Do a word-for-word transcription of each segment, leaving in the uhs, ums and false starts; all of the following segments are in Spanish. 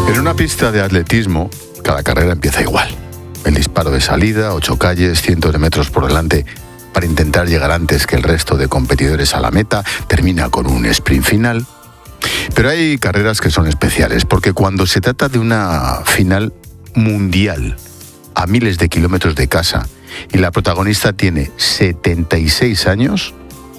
En una pista de atletismo, cada carrera empieza igual. El disparo de salida, ocho calles, cientos de metros por delante para intentar llegar antes que el resto de competidores a la meta, termina con un sprint final. Pero hay carreras que son especiales, porque cuando se trata de una final mundial a miles de kilómetros de casa y la protagonista tiene setenta y seis años,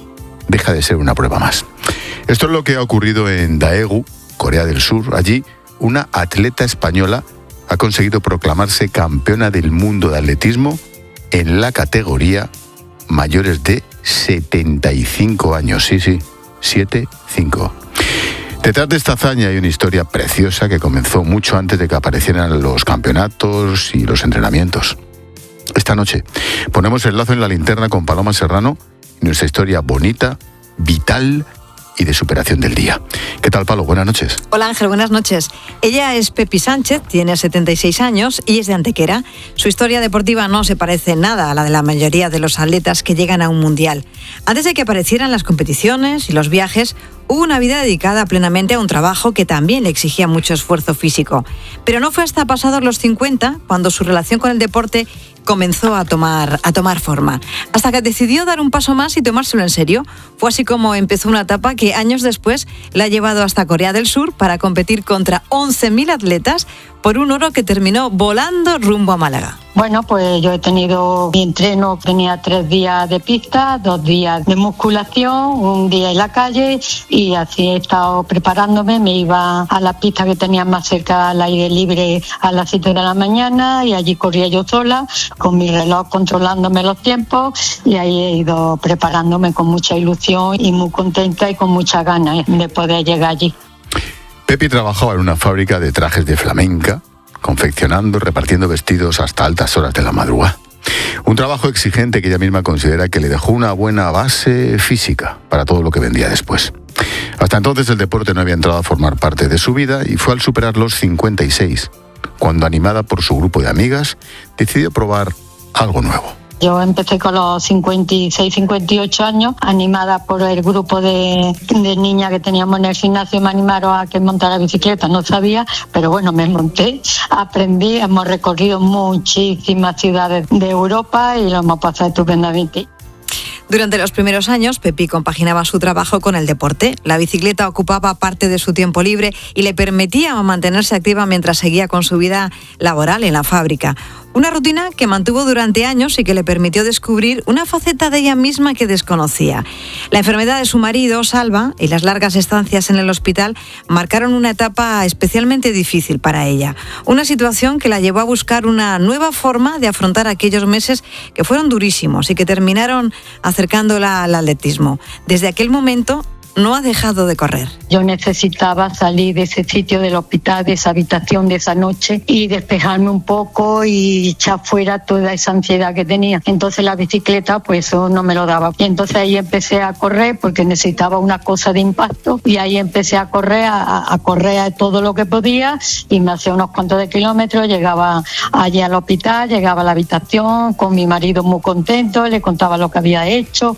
deja de ser una prueba más. Esto es lo que ha ocurrido en Daegu, Corea del Sur. Allí, una atleta española ha conseguido proclamarse campeona del mundo de atletismo en la categoría mayores de setenta y cinco años. Sí, sí, siete cinco. Detrás de esta hazaña hay una historia preciosa que comenzó mucho antes de que aparecieran los campeonatos y los entrenamientos. Esta noche ponemos el lazo en la linterna con Paloma Serrano y nuestra historia bonita, vital y de superación del día. ¿Qué tal, Palo? Buenas noches. Hola, Ángel, buenas noches. Ella es Pepi Sánchez, tiene setenta y seis años y es de Antequera. Su historia deportiva no se parece nada a la de la mayoría de los atletas que llegan a un mundial. Antes de que aparecieran las competiciones y los viajes, hubo una vida dedicada plenamente a un trabajo que también le exigía mucho esfuerzo físico. Pero no fue hasta pasados los cincuenta cuando su relación con el deporte comenzó a tomar, a tomar forma, hasta que decidió dar un paso más y tomárselo en serio. Fue así como empezó una etapa que años después la ha llevado hasta Corea del Sur para competir contra once mil atletas por un oro que terminó volando rumbo a Málaga. Bueno, pues yo he tenido mi entreno, tenía tres días de pista, dos días de musculación, un día en la calle y así he estado preparándome. Me iba a la pista que tenía más cerca al aire libre a las siete de la mañana y allí corría yo sola con mi reloj controlándome los tiempos y ahí he ido preparándome con mucha ilusión y muy contenta y con muchas ganas de poder llegar allí. Pepi trabajaba en una fábrica de trajes de flamenca, confeccionando, repartiendo vestidos hasta altas horas de la madrugada. Un trabajo exigente que ella misma considera que le dejó una buena base física para todo lo que vendría después. Hasta entonces el deporte no había entrado a formar parte de su vida y fue al superar los cincuenta y seis, cuando, animada por su grupo de amigas, decidió probar algo nuevo. Yo empecé con los cincuenta y seis, cincuenta y ocho años, animada por el grupo de, de niñas que teníamos en el gimnasio. Me animaron a que montara bicicleta, no sabía, pero bueno, me monté, aprendí, hemos recorrido muchísimas ciudades de Europa y lo hemos pasado estupendamente. Durante los primeros años, Pepi compaginaba su trabajo con el deporte. La bicicleta ocupaba parte de su tiempo libre y le permitía mantenerse activa mientras seguía con su vida laboral en la fábrica. Una rutina que mantuvo durante años y que le permitió descubrir una faceta de ella misma que desconocía. La enfermedad de su marido, Salva, y las largas estancias en el hospital marcaron una etapa especialmente difícil para ella. Una situación que la llevó a buscar una nueva forma de afrontar aquellos meses que fueron durísimos y que terminaron acercándola al atletismo. Desde aquel momento no ha dejado de correr. Yo necesitaba salir de ese sitio del hospital, de esa habitación, de esa noche y despejarme un poco y echar fuera toda esa ansiedad que tenía. Entonces la bicicleta, pues eso no me lo daba. Y entonces ahí empecé a correr porque necesitaba una cosa de impacto y ahí empecé a correr, a, a correr a todo lo que podía y me hacía unos cuantos de kilómetros, llegaba allí al hospital, llegaba a la habitación con mi marido muy contento, le contaba lo que había hecho.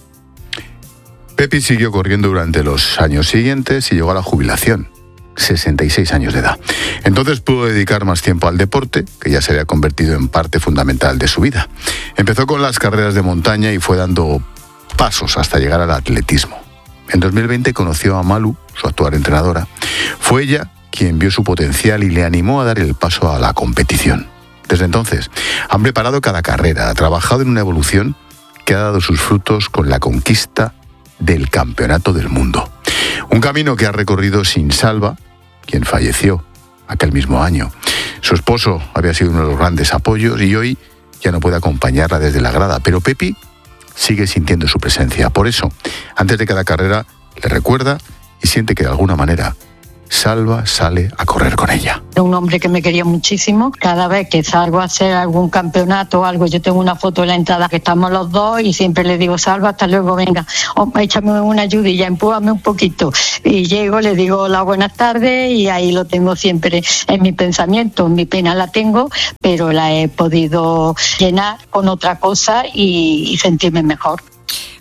Pepi siguió corriendo durante los años siguientes y llegó a la jubilación, sesenta y seis años de edad. Entonces pudo dedicar más tiempo al deporte, que ya se había convertido en parte fundamental de su vida. Empezó con las carreras de montaña y fue dando pasos hasta llegar al atletismo. En dos mil veinte conoció a Malu, su actual entrenadora. Fue ella quien vio su potencial y le animó a dar el paso a la competición. Desde entonces, han preparado cada carrera, ha trabajado en una evolución que ha dado sus frutos con la conquista del Campeonato del Mundo. Un camino que ha recorrido sin Salva, quien falleció aquel mismo año. Su esposo había sido uno de los grandes apoyos y hoy ya no puede acompañarla desde la grada, pero Pepi sigue sintiendo su presencia. Por eso, antes de cada carrera, le recuerda y siente que de alguna manera Salva sale a correr con ella. Era un hombre que me quería muchísimo. Cada vez que salgo a hacer algún campeonato o algo, yo tengo una foto en la entrada que estamos los dos y siempre le digo, Salva, hasta luego, venga, oh, échame una ayudilla, empújame un poquito. Y llego, le digo hola, buenas tardes y ahí lo tengo siempre en mi pensamiento. Mi pena la tengo, pero la he podido llenar con otra cosa y, y sentirme mejor.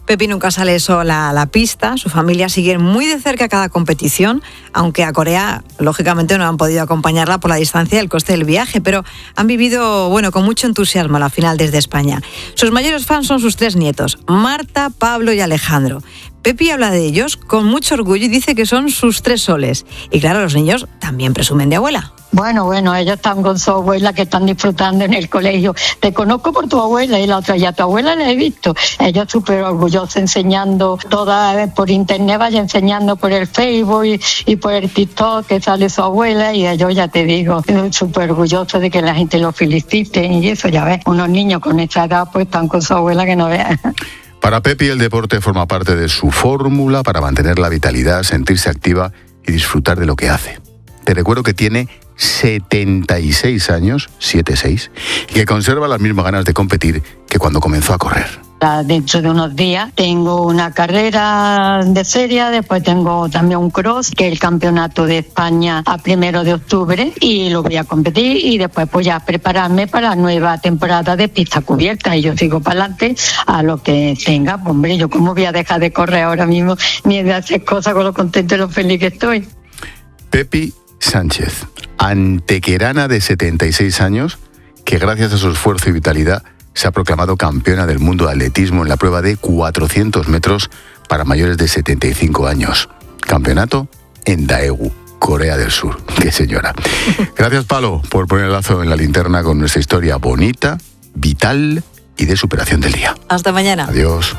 Pepi nunca sale sola a la pista, su familia sigue muy de cerca cada competición, aunque a Corea, lógicamente, no han podido acompañarla por la distancia y el coste del viaje, pero han vivido, bueno, con mucho entusiasmo la final desde España. Sus mayores fans son sus tres nietos, Marta, Pablo y Alejandro. Pepi habla de ellos con mucho orgullo y dice que son sus tres soles. Y claro, los niños también presumen de abuela. Bueno, bueno, ellos están con su abuela que están disfrutando en el colegio. Te conozco por tu abuela y la otra, ya tu abuela la he visto. Ellos súper orgullosos enseñando toda por internet, vaya enseñando por el Facebook y, y por el TikTok que sale su abuela y ellos, ya te digo, súper orgullosos de que la gente los felicite y eso, ya ves, unos niños con esa edad pues están con su abuela que no vean. Para Pepi el deporte forma parte de su fórmula para mantener la vitalidad, sentirse activa y disfrutar de lo que hace. Te recuerdo que tiene setenta y seis años, setenta y seis, y que conserva las mismas ganas de competir que cuando comenzó a correr. Dentro de unos días tengo una carrera de serie, después tengo también un cross, que es el campeonato de España a primero de octubre, y lo voy a competir y después pues ya prepararme para la nueva temporada de pista cubierta y yo sigo para adelante a lo que tenga. Pues, hombre, yo cómo voy a dejar de correr ahora mismo ni de hacer cosas con lo contento y lo feliz que estoy. Pepi Sánchez, antequerana de setenta y seis años, que gracias a su esfuerzo y vitalidad se ha proclamado campeona del mundo de atletismo en la prueba de cuatrocientos metros para mayores de setenta y cinco años. Campeonato en Daegu, Corea del Sur. ¡Qué señora! Gracias, Palo, por poner el lazo en la linterna con nuestra historia bonita, vital y de superación del día. Hasta mañana. Adiós.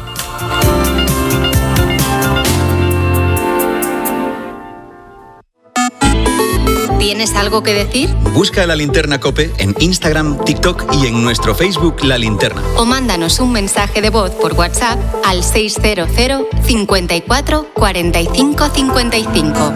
¿Tienes algo que decir? Busca La Linterna COPE en Instagram, TikTok y en nuestro Facebook La Linterna. O mándanos un mensaje de voz por WhatsApp al seis cero cero, cincuenta y cuatro, cuarenta y cinco, cincuenta y cinco.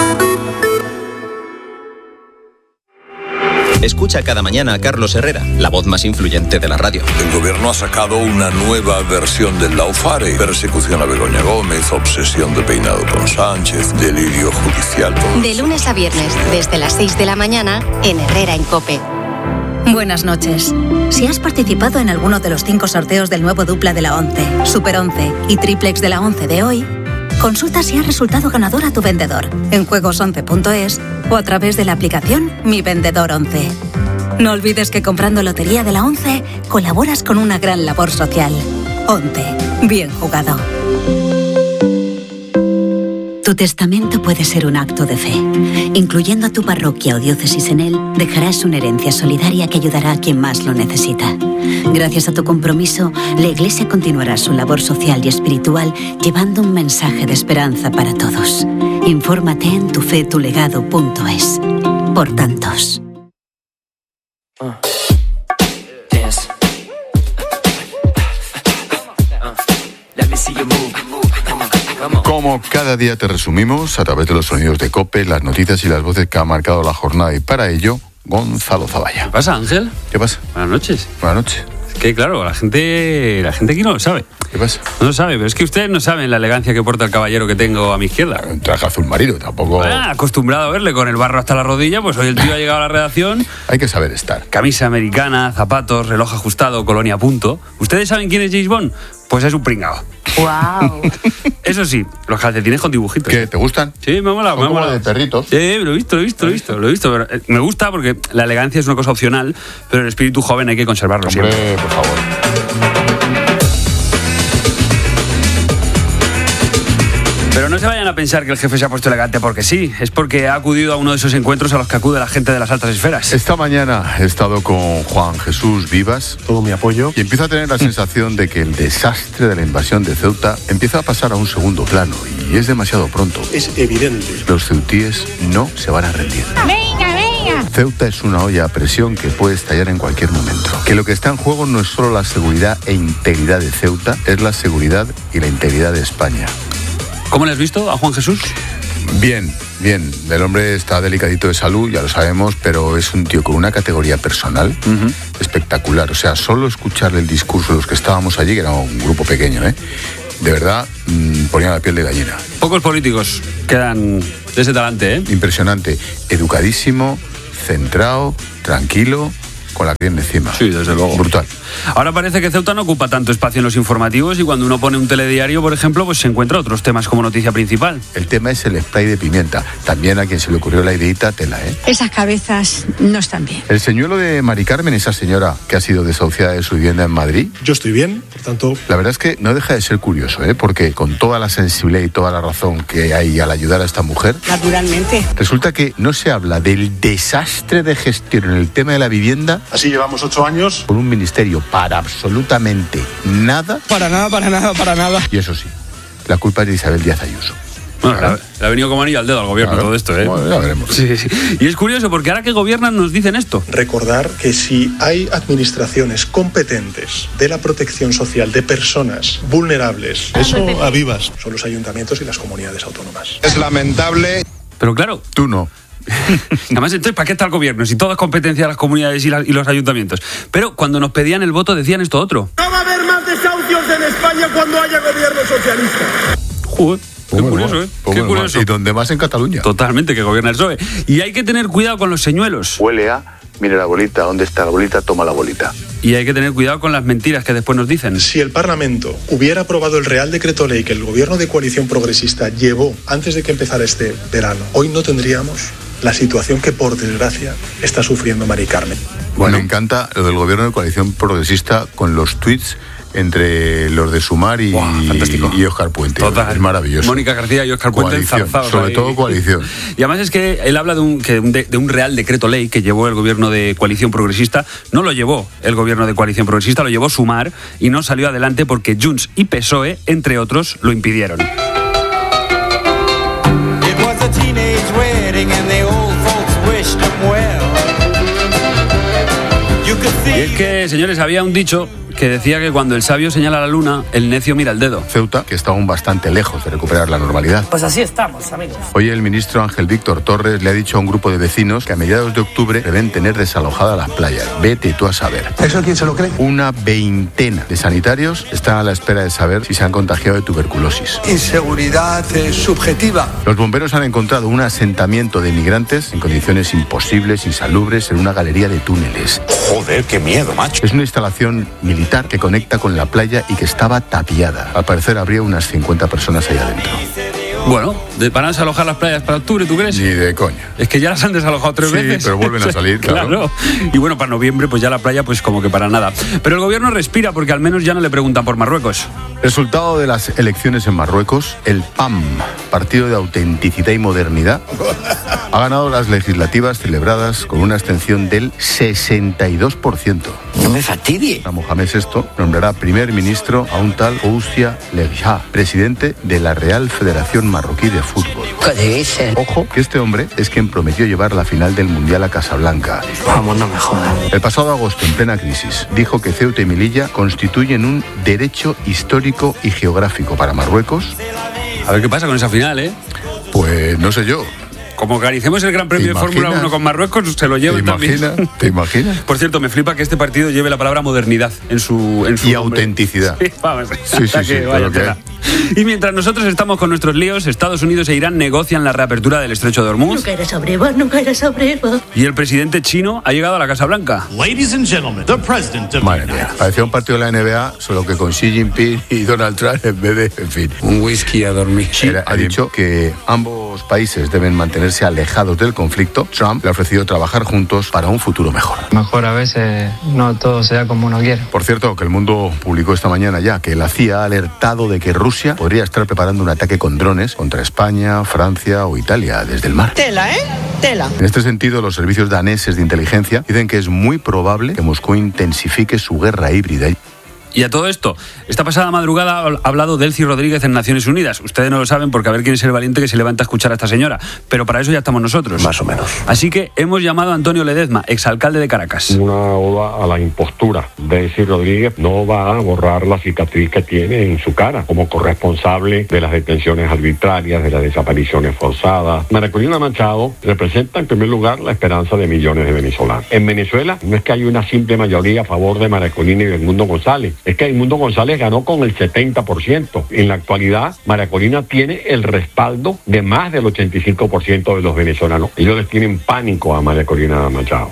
Escucha cada mañana a Carlos Herrera, la voz más influyente de la radio. El gobierno ha sacado una nueva versión del Laufare. Persecución a Begoña Gómez, obsesión de peinado con Sánchez, delirio judicial. De lunes a viernes, desde las seis de la mañana, en Herrera en COPE. Buenas noches. Si has participado en alguno de los cinco sorteos del nuevo dupla de la ONCE, Super once y Triplex de la ONCE de hoy, consulta si has resultado ganador a tu vendedor en juegos once punto es o a través de la aplicación Mi Vendedor once. No olvides que comprando Lotería de la ONCE colaboras con una gran labor social. ONCE. Bien jugado. Tu testamento puede ser un acto de fe. Incluyendo a tu parroquia o diócesis en él, dejarás una herencia solidaria que ayudará a quien más lo necesita. Gracias a tu compromiso, la Iglesia continuará su labor social y espiritual llevando un mensaje de esperanza para todos. Infórmate en tufetulegado punto es. Por tantos. Como cada día te resumimos a través de los sonidos de COPE, las noticias y las voces que han marcado la jornada, y para ello, Gonzalo Zavalla. ¿Qué pasa, Ángel? ¿Qué pasa? Buenas noches. Buenas noches. Es que claro, la gente, la gente aquí no lo sabe. ¿Qué pasa? No lo sabe, pero es que ustedes no saben la elegancia que porta el caballero que tengo a mi izquierda. Un traje azul marino, tampoco... Ah, acostumbrado a verle con el barro hasta la rodilla, pues hoy el tío ha llegado a la redacción. Hay que saber estar. Camisa americana, zapatos, reloj ajustado, colonia a punto. ¿Ustedes saben quién es James Bond? Pues es un pringao. ¡Wow! Eso sí, los calcetines con dibujitos. ¿Qué? ¿Te gustan? Sí, me mola, me mola. de perritos. Sí, lo he visto, lo he visto, lo he visto, lo he visto. Pero, eh, me gusta porque la elegancia es una cosa opcional, pero el espíritu joven hay que conservarlo. Hombre, siempre. por favor. Pero no se vayan a pensar que el jefe se ha puesto elegante porque sí, es porque ha acudido a uno de esos encuentros a los que acude la gente de las altas esferas. Esta mañana he estado con Juan Jesús Vivas. Todo mi apoyo. Y empiezo a tener la sensación de que el desastre de la invasión de Ceuta empieza a pasar a un segundo plano y es demasiado pronto. Es evidente. Los ceutíes no se van a rendir. ¡Venga, venga! Ceuta es una olla a presión que puede estallar en cualquier momento. Que lo que está en juego no es solo la seguridad e integridad de Ceuta, es la seguridad y la integridad de España. ¿Cómo le has visto a Juan Jesús? Bien, bien. El hombre está delicadito de salud, ya lo sabemos, pero es un tío con una categoría personal uh-huh. espectacular. O sea, solo escucharle el discurso de los que estábamos allí, que era un grupo pequeño, ¿eh? De verdad, mmm, ponía la piel de gallina. Pocos políticos quedan de ese talante, ¿eh? Impresionante. Educadísimo, centrado, tranquilo con la piel encima. Sí, desde luego. Brutal. Ahora parece que Ceuta no ocupa tanto espacio en los informativos y cuando uno pone un telediario, por ejemplo, pues se encuentra otros temas como noticia principal. El tema es el spray de pimienta. También a quien se le ocurrió la ideita, tela, ¿eh? Esas cabezas no están bien. El señuelo de Mari Carmen, esa señora que ha sido desahuciada de su vivienda en Madrid. Yo estoy bien, por tanto... La verdad es que no deja de ser curioso, ¿eh? Porque con toda la sensibilidad y toda la razón que hay al ayudar a esta mujer... Naturalmente. Resulta que no se habla del desastre de gestión en el tema de la vivienda. Así llevamos ocho años. Con un ministerio para absolutamente nada. Para nada, para nada, para nada. Y eso sí, la culpa es de Isabel Díaz Ayuso. Bueno, le ha, le ha venido como anillo al dedo al gobierno claro. todo esto, ¿eh? Bueno, ya veremos. Sí, sí. Y es curioso porque ahora que gobiernan nos dicen esto. Recordar que si hay administraciones competentes de la protección social de personas vulnerables, eso a vivas, son los ayuntamientos y las comunidades autónomas. Es lamentable. Pero claro, tú no. Además, entonces, ¿para qué está el gobierno? Si todo es competencia de las comunidades y, la, y los ayuntamientos. Pero cuando nos pedían el voto decían esto otro. No va a haber más desahucios en España cuando haya gobierno socialista. Joder. Qué Pues curioso, bueno, ¿eh? pues Qué bueno, curioso. Y donde más en Cataluña. Totalmente, que gobierna el P S O E. Y hay que tener cuidado con los señuelos. Huele a, mire la bolita, ¿dónde está la bolita? Toma la bolita. Y hay que tener cuidado con las mentiras que después nos dicen. Si el Parlamento hubiera aprobado el Real Decreto Ley que el gobierno de coalición progresista llevó antes de que empezara este verano, hoy no tendríamos la situación que, por desgracia, está sufriendo Mari Carmen. Bueno, me encanta lo del gobierno de coalición progresista con los tuits entre los de Sumar y, wow, y Óscar Puente. Total. Es maravilloso. Mónica García y Óscar Puente enzarzados. Sobre ahí. todo coalición. Y además es que él habla de un, que de, de un Real Decreto Ley que llevó el gobierno de coalición progresista. No lo llevó el gobierno de coalición progresista, lo llevó Sumar y no salió adelante porque Junts y P S O E, entre otros, lo impidieron. Y es que, señores, había un dicho que decía que cuando el sabio señala la luna, el necio mira el dedo. Ceuta, que está aún bastante lejos de recuperar la normalidad. Pues así estamos, amigos. Hoy el ministro Ángel Víctor Torres le ha dicho a un grupo de vecinos que a mediados de octubre deben tener desalojadas las playas. Vete tú a saber. ¿Eso quién se lo cree? Una veintena de sanitarios están a la espera de saber si se han contagiado de tuberculosis. Inseguridad eh, subjetiva. Los bomberos han encontrado un asentamiento de migrantes en condiciones imposibles, insalubres, en una galería de túneles. Joder, qué miedo, macho. Es una instalación militar que conecta con la playa y que estaba tapiada. Al parecer habría unas cincuenta personas ahí adentro. Bueno, ¿van a desalojar las playas para octubre, tú crees? Ni de coña. Es que ya las han desalojado tres sí, veces. pero vuelven a salir, claro. Claro. Y bueno, para noviembre, pues ya la playa, pues como que para nada. Pero el gobierno respira porque al menos ya no le preguntan por Marruecos. Resultado de las elecciones en Marruecos, el P A M, Partido de Autenticidad y Modernidad, ha ganado las legislativas celebradas con una abstención del sesenta y dos por ciento. No me fastidie. Mohamed sexto nombrará primer ministro a un tal Oussia Lerja, presidente de la Real Federación Marroquí de Fútbol. ¿Qué dice? Ojo, que este hombre es quien prometió llevar la final del Mundial a Casablanca. Vamos, no me jodas. El pasado agosto, en plena crisis, dijo que Ceuta y Melilla constituyen un derecho histórico y geográfico para Marruecos. A ver qué pasa con esa final, ¿eh? Pues no sé yo. Como organicemos el Gran Premio de Fórmula uno con Marruecos, se lo llevan también. ¿Te imaginas? ¿Te imaginas? Por cierto, me flipa que este partido lleve la palabra modernidad en su, en su y nombre. Autenticidad. Sí, vamos, sí, sí, sí, vaya que tela. Y mientras nosotros estamos con nuestros líos, Estados Unidos e Irán negocian la reapertura del estrecho de Hormuz. Nunca eres abreva, nunca eres abreva. Y el presidente chino ha llegado a la Casa Blanca. Ladies and gentlemen, the president of Madre mía, parecía un partido de la N B A, solo que con Xi Jinping y Donald Trump en vez de, en fin. Un whisky a dormir. Xi ha dicho que ambos países deben mantenerse alejados del conflicto. Trump le ha ofrecido trabajar juntos para un futuro mejor. Mejor a veces no todo sea como uno quiere. Por cierto, que el Mundo publicó esta mañana ya que la C I A ha alertado de que Rusia podría estar preparando un ataque con drones contra España, Francia o Italia desde el mar. Tela, ¿eh? Tela. En este sentido, los servicios daneses de inteligencia dicen que es muy probable que Moscú intensifique su guerra híbrida. Y a todo esto, esta pasada madrugada ha hablado Delcy Rodríguez en Naciones Unidas. Ustedes no lo saben porque a ver quién es el valiente que se levanta a escuchar a esta señora. Pero para eso ya estamos nosotros. Más o menos. Así que hemos llamado a Antonio Ledezma, exalcalde de Caracas. Una oda a la impostura. Delcy Rodríguez no va a borrar la cicatriz que tiene en su cara como corresponsable de las detenciones arbitrarias, de las desapariciones forzadas. María Corina Machado representa en primer lugar la esperanza de millones de venezolanos. En Venezuela no es que hay una simple mayoría a favor de María Corina y de Edmundo González. Es que Edmundo González ganó con el setenta por ciento. En la actualidad, María Corina tiene el respaldo de más del ochenta y cinco por ciento de los venezolanos. Ellos les tienen pánico a María Corina Machado.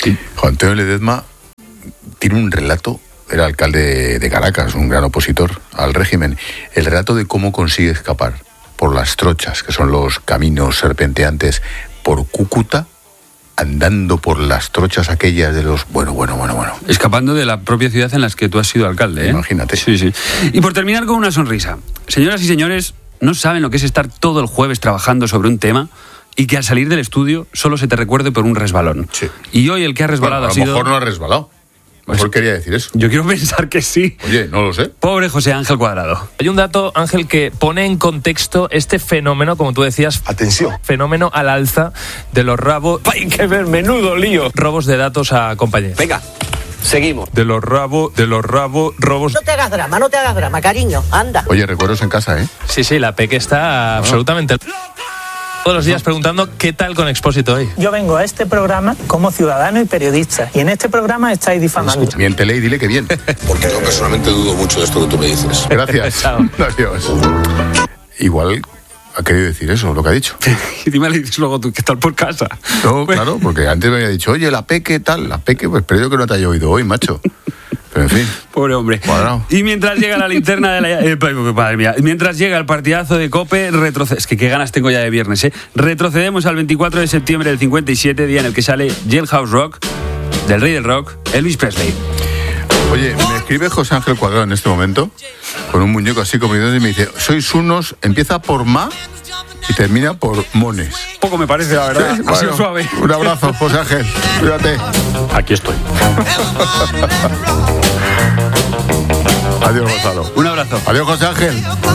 Juan Antonio Ledezma tiene un relato, era alcalde de Caracas, un gran opositor al régimen, el relato de cómo consigue escapar por las trochas, que son los caminos serpenteantes, por Cúcuta, andando por las trochas aquellas de los... Bueno, bueno, bueno, bueno. Escapando de la propia ciudad en la que tú has sido alcalde, ¿eh? Imagínate. Sí, sí. Y por terminar con una sonrisa. Señoras y señores, ¿no saben lo que es estar todo el jueves trabajando sobre un tema y que al salir del estudio solo se te recuerde por un resbalón? Sí. Y hoy el que ha resbalado bueno, a ha lo sido... mejor no ha resbalado. Mejor pues, quería decir eso. Yo quiero pensar que sí. Oye, no lo sé. Pobre José Ángel Cuadrado. Hay un dato, Ángel, que pone en contexto este fenómeno, como tú decías. Atención. Fenómeno al alza de los rabos. Hay que ver, menudo lío. Robos de datos a compañeros. Venga, seguimos. De los rabos, de los rabos, robos. No te hagas drama, no te hagas drama, cariño. Anda. Oye, recuerdos en casa, ¿eh? Sí, sí, la Peque está absolutamente... Todos los días preguntando qué tal con Expósito hoy. Yo vengo a este programa como ciudadano y periodista, y en este programa estáis difamando. Miéntele y dile que bien. Porque yo personalmente dudo mucho de esto que tú me dices. Gracias. Adiós. Igual ha querido decir eso, lo que ha dicho. Y dime, le dices luego tú, ¿qué tal por casa? No, claro, porque antes me había dicho, oye, la Peque tal, la Peque, pues espero yo que no te haya oído hoy, macho. Pero en fin. Pobre hombre. Cuadrado. Y mientras llega la linterna de la... Eh, madre mía. Mientras llega el partidazo de COPE, retrocede... Es que qué ganas tengo ya de viernes, ¿eh? Retrocedemos al veinticuatro de septiembre del cincuenta y siete, día en el que sale Jailhouse Rock, del rey del rock, Elvis Presley. Oye, me escribe José Ángel Cuadrado en este momento, con un muñeco así como y me dice, sois unos, empieza por ma y termina por mones. Poco me parece, la verdad. Sí, así bueno, suave. Un abrazo, José Ángel. Cuídate. Aquí estoy. Adiós, Gonzalo. Un abrazo. Adiós, José Ángel.